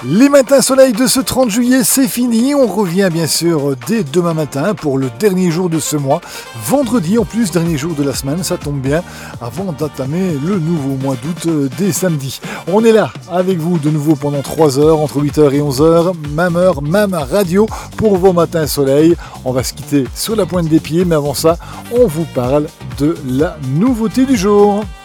Les matins soleil de ce 30 juillet, c'est fini. On revient bien sûr dès demain matin pour le dernier jour de ce mois. Vendredi en plus, dernier jour de la semaine, ça tombe bien, avant d'entamer le nouveau mois d'août dès samedi. On est là avec vous de nouveau pendant 3 heures, entre 8h et 11h, même radio pour vos matins soleil. On va se quitter sur la pointe des pieds, mais avant ça, on vous parle de la nouveauté du jour.